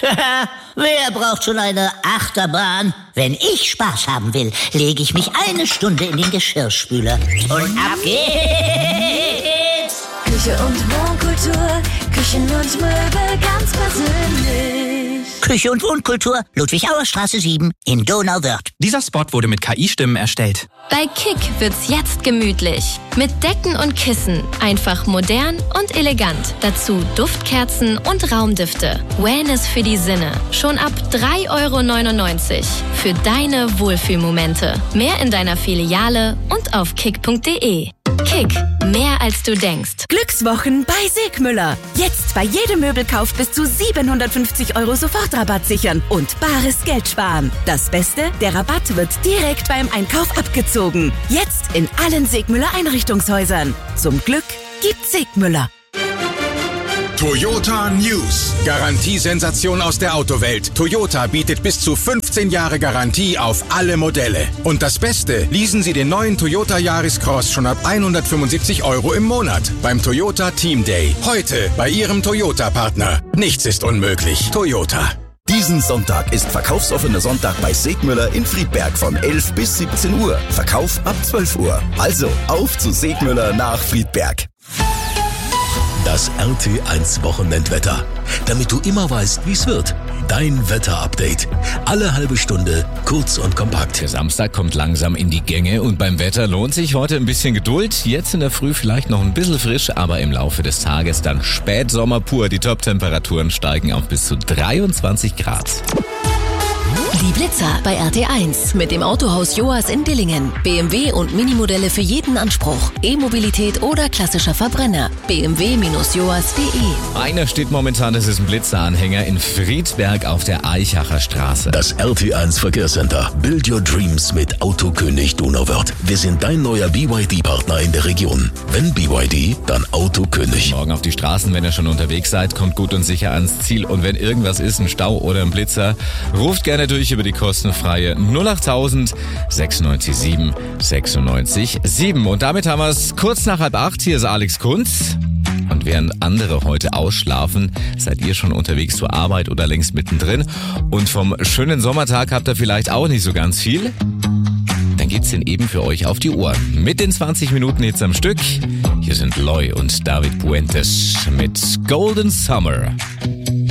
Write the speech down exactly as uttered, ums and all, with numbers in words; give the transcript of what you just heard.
Wer braucht schon eine Achterbahn? Wenn ich Spaß haben will, lege ich mich eine Stunde in den Geschirrspüler. Und ab geht's! Küche und Wohnkultur, Küchen und Möbel ganz persönlich. Küche und Wohnkultur, Ludwig-Auer-Straße sieben in Donauwörth. Dieser Spot wurde mit K I-Stimmen erstellt. Bei Kick wird's jetzt gemütlich. Mit Decken und Kissen. Einfach modern und elegant. Dazu Duftkerzen und Raumdüfte. Wellness für die Sinne. Schon ab drei Euro neunundneunzig. Für deine Wohlfühlmomente. Mehr in deiner Filiale und auf kick punkt de. Kick, mehr als du denkst. Glückswochen bei Segmüller. Jetzt bei jedem Möbelkauf bis zu siebenhundertfünfzig Euro Sofortrabatt sichern und bares Geld sparen. Das Beste, der Rabatt wird direkt beim Einkauf abgezogen. Jetzt in allen Segmüller Einrichtungshäusern. Zum Glück gibt Segmüller. Toyota News. Garantiesensation aus der Autowelt. Toyota bietet bis zu fünfzehn Jahre Garantie auf alle Modelle. Und das Beste, leasen Sie den neuen Toyota Yaris Cross schon ab hundertfünfundsiebzig Euro im Monat beim Toyota Team Day. Heute bei Ihrem Toyota-Partner. Nichts ist unmöglich. Toyota. Diesen Sonntag ist verkaufsoffener Sonntag bei Segmüller in Friedberg von elf bis siebzehn Uhr. Verkauf ab zwölf Uhr. Also auf zu Segmüller nach Friedberg. Das R T eins Wochenendwetter. Damit du immer weißt, wie es wird. Dein Wetterupdate. Alle halbe Stunde, kurz und kompakt. Der Samstag kommt langsam in die Gänge und beim Wetter lohnt sich heute ein bisschen Geduld. Jetzt in der Früh vielleicht noch ein bisschen frisch, aber im Laufe des Tages dann Spätsommer pur. Die Top-Temperaturen steigen auf bis zu dreiundzwanzig Grad. Die Blitzer bei R T eins mit dem Autohaus Joas in Dillingen. B M W und Minimodelle für jeden Anspruch. E-Mobilität oder klassischer Verbrenner. b m w Bindestrich joas punkt de. Einer steht momentan, das ist ein Blitzeranhänger in Friedberg auf der Eichacher Straße. Das R T eins Verkehrscenter. Build your dreams mit Autokönig Donauwörth. Wir sind dein neuer B Y D-Partner in der Region. Wenn B Y D, dann Autokönig. Morgen auf die Straßen, wenn ihr schon unterwegs seid, kommt gut und sicher ans Ziel. Und wenn irgendwas ist, ein Stau oder ein Blitzer, ruft gerne durch über die kostenfreie null achttausend sechsundneunzig sieben sechsundneunzig sieben. Und damit haben wir es kurz nach halb acht. Hier ist Alex Kunz. Und während andere heute ausschlafen, seid ihr schon unterwegs zur Arbeit oder längst mittendrin. Und vom schönen Sommertag habt ihr vielleicht auch nicht so ganz viel. Dann geht's denn eben für euch auf die Ohren. Mit den zwanzig Minuten Hits am Stück. Hier sind Loy und David Puentes mit Golden Summer.